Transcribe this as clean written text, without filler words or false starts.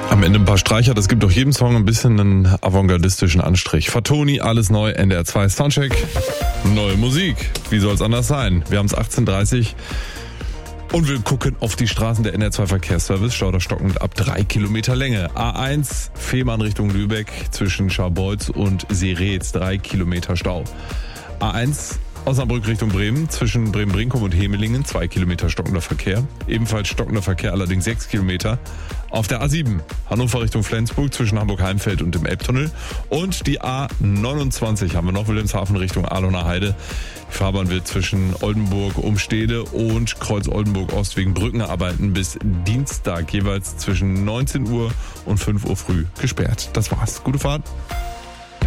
Am Ende ein paar Streicher, das gibt doch jedem Song ein bisschen einen avantgardistischen Anstrich. Fatoni, alles neu, NDR 2 Soundcheck. Neue Musik, wie soll es anders sein? Wir haben es 18:30 und wir gucken auf die Straßen der NDR 2 Verkehrsservice. Stauder stockend ab 3 Kilometer Länge. A1, Fehmarn Richtung Lübeck zwischen Scharbeutz und Seretz, 3 Kilometer Stau. A1, Osnabrück Richtung Bremen, zwischen Bremen-Brinkum und Hemelingen, 2 Kilometer stockender Verkehr. Ebenfalls stockender Verkehr, allerdings 6 Kilometer. Auf der A7, Hannover Richtung Flensburg, zwischen Hamburg-Heimfeld und dem Elbtunnel. Und die A29 haben wir noch, Wilhelmshaven Richtung Ahlener Heide. Die Fahrbahn wird zwischen Oldenburg, Umstede und Kreuz-Oldenburg-Ost wegen Brückenarbeiten bis Dienstag jeweils zwischen 19 Uhr und 5 Uhr früh gesperrt. Das war's. Gute Fahrt.